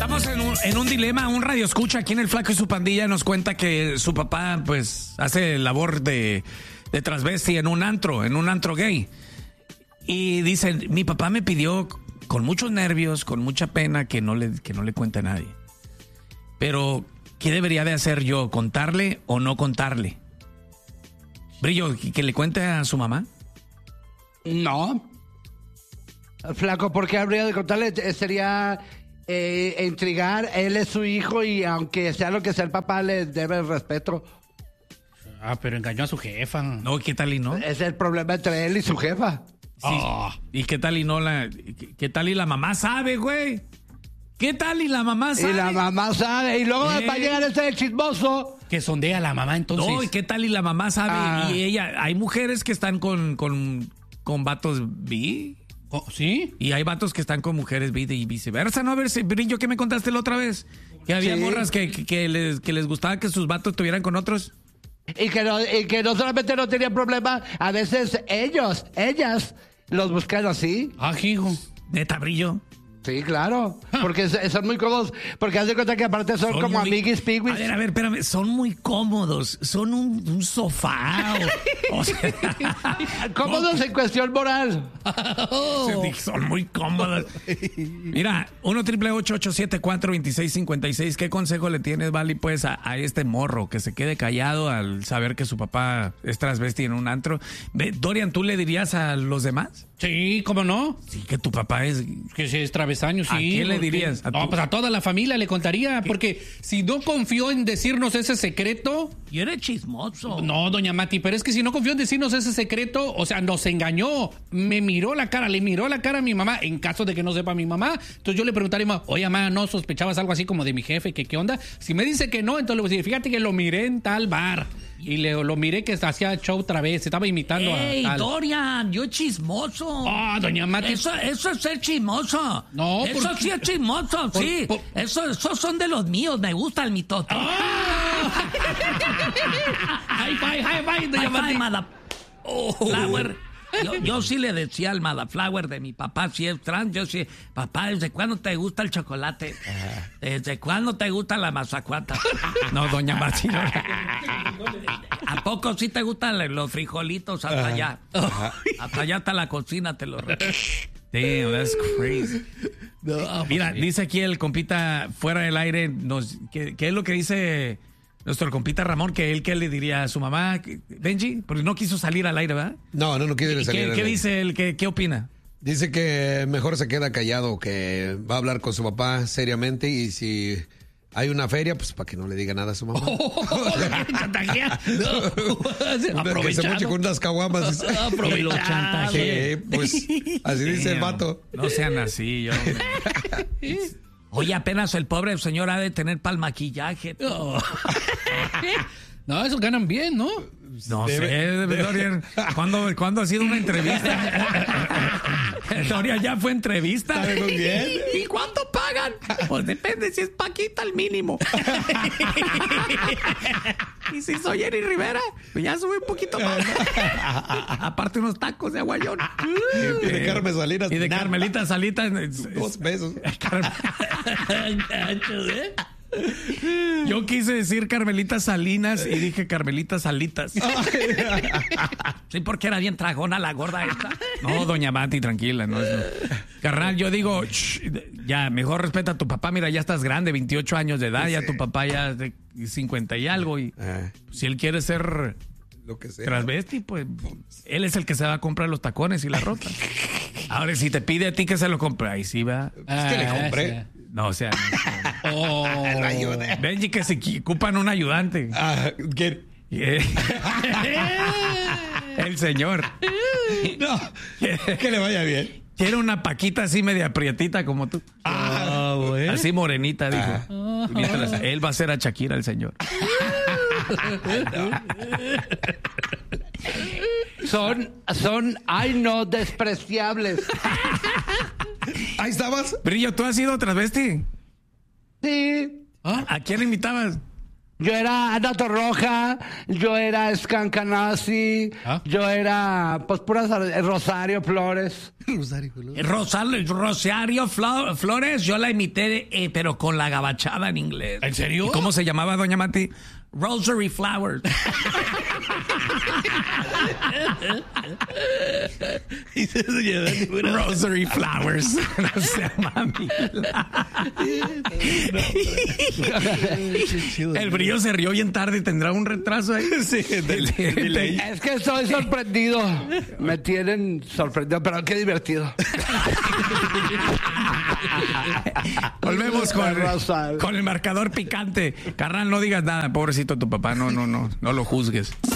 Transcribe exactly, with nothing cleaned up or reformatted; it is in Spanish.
Estamos en un, en un dilema. Un radio escucha aquí en El Flaco y su pandilla nos cuenta que su papá pues hace labor de, de transvesti en un antro, en un antro gay. Y dicen, mi papá me pidió con muchos nervios, con mucha pena, que no le, que no le cuente a nadie. Pero, ¿qué debería de hacer yo? ¿Contarle o no contarle? Brillo, ¿que le cuente a su mamá? No. Flaco, ¿por qué habría de contarle? Sería eh, intrigar. Él es su hijo y aunque sea lo que sea el papá, le debe el respeto. Ah, pero engañó a su jefa. No, ¿qué tal y no? Es el problema entre él y su jefa. Sí. Oh. ¿Y qué tal y no la... ¿Qué, qué tal y la mamá sabe, güey? ¿Qué tal y la mamá sabe? Y la mamá sabe. Y luego ¿Eh? va a llegar ese chismoso. Que sondea a la mamá, entonces. No, ¿y qué tal y la mamá sabe? Ah. Y ella... Hay mujeres que están con... con, con vatos bi... Oh, ¿sí? Y hay vatos que están con mujeres bi y viceversa, ¿no? A ver, Brillo, ¿qué me contaste la otra vez? Que había sí. morras que, que, que, les, que les gustaba que sus vatos estuvieran con otros. Y que, no, y que no solamente no tenían problema, a veces ellos, ellas, los buscan así. Ah, hijo. Neta, Brillo. Sí, claro, porque son muy cómodos, porque haz de cuenta que aparte son, son como muy, amiguis piguis. A ver, a ver, espérame, son muy cómodos, son un, un sofá. O, o sea, cómodos no. en cuestión moral. Oh. Son muy cómodos. Mira, uno triple ocho ocho siete cuatro dos seis cinco seis, ¿qué consejo le tienes, Vali, pues, a, a este morro que se quede callado al saber que su papá es transvesti en un antro? Dorian, ¿tú le dirías a los demás? Sí, ¿cómo no? Sí, que tu papá es... Que si es travesaño, sí. ¿A quién le dirías? ¿A no, pues a toda la familia le contaría, ¿qué? Porque si no confió en decirnos ese secreto... Y eres chismoso. No, doña Mati, pero es que si no confió en decirnos ese secreto, o sea, nos engañó, me miró la cara, le miró la cara a mi mamá, en caso de que no sepa mi mamá. Entonces yo le preguntaría, oye, mamá, ¿no sospechabas algo así como de mi jefe? ¿Qué, qué onda? Si me dice que no, entonces le voy a decir, fíjate que lo miré en tal bar. Y le, lo miré que hacía show otra vez, estaba imitando Ey, a... ¡Ey, Dorian! ¡Yo chismoso! ¡Ah, oh, doña Mati! Eso, eso es ser chismoso. No, Eso sí es chismoso, por, sí. Por... Eso, esos son de los míos, me gusta el mitote. ¡Ah! ¡High five, high five, doña Mati! Mada... Oh. Flower. Yo, yo sí le decía al Madaflower de mi papá, si es trans, yo sí, papá, ¿desde cuándo te gusta el chocolate? ¿Desde cuándo te gusta la mazacuata? No, doña Mati. No. ¿A poco sí te gustan los frijolitos hasta allá? Hasta allá hasta la cocina te lo repito. Damn, that's crazy. No, mira, sí. Dice aquí el compita fuera del aire, nos, ¿qué, qué es lo que dice nuestro compita Ramón? Que él, ¿qué le diría a su mamá? Benji, porque no quiso salir al aire, ¿verdad? No, no, no quiere salir ¿Qué, al ¿qué aire. dice él? ¿Qué, ¿Qué opina? Dice que mejor se queda callado, que va a hablar con su papá seriamente y si hay una feria, pues para que no le diga nada a su mamá. Oh, chantajea. No. Que se moche con unas caguamas. Aprovechando. Sí, pues así dice el vato. No sean así, yo. Oye, apenas el pobre señor ha de tener pa'l maquillaje. Oh. No, esos ganan bien, ¿no? No debe, sé, debe. Dorian. ¿Cuándo, ¿Cuándo ha sido una entrevista? Dorian, ya fue entrevista. ¿Sabe muy bien? ¿Y cuánto pagan? Pues depende si es Paquita al mínimo. Y si soy Jerry Rivera, pues ya sube un poquito más. Aparte unos tacos de aguayón. Y de Carmen Salinas. Y de nada. Carmelita Salitas. Dos besos. Yo quise decir Carmelita Salinas y dije Carmelita Salitas. Sí, porque era bien tragona la gorda esta. No, doña Mati, tranquila. No, no. Carnal, yo digo, shh, ya, mejor respeta a tu papá. Mira, ya estás grande, veintiocho años de edad. Sí. Ya tu papá ya es de cincuenta y algo. Y eh. si él quiere ser lo que sea, transvesti, pues él es el que se va a comprar los tacones y la ropa. Ahora, si te pide a ti que se lo compre, ahí sí va. Es que le compré. No, o sea. No. Oh. Benji, que se ocupan un ayudante. Ah, ¿quién? El señor. No, que le vaya bien. Quiere una paquita así media prietita como tú. Ah, bueno. Así morenita, dijo. Ah. Mientras él va a hacer a Shakira, el señor. Son, son, ay no, despreciables. Ahí estabas. Brillo, ¿tú has sido transvesti? Sí. ¿Ah? ¿A quién invitabas? Yo era Ana Torroja, yo era Scancanasi, ¿Ah? yo era, pues, puras Rosario Flores. Rosal, Rosario Flo- Flores, yo la imité, eh, pero con la gabachada en inglés. ¿En serio? ¿Y cómo se llamaba, doña Mati? Rosary Flowers. Rosary Flowers. No sé, mami. El brillo se rió bien tarde y tendrá un retraso ahí. Sí, Es que estoy sorprendido. Me tienen sorprendido, pero qué divertido. Volvemos con, Rosal. con el marcador picante. Carnal, no digas nada, pobrecito tu papá. No, no, no, no lo juzgues.